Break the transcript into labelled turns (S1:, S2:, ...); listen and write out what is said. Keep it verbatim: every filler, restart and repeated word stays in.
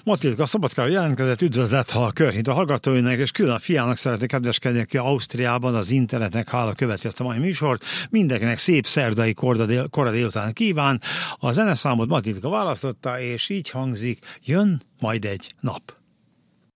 S1: Matilda Szabadkáról jelentkezett, üdvözlet, ha a körhint a hallgatóinak, és külön a fiának szeretnék kedveskedni, aki Ausztriában az internetnek hála követi ezt a mai műsort. Mindenkinek szép szerdai kora délután kíván. A zeneszámot Matilda választotta, és így hangzik, jön majd egy nap.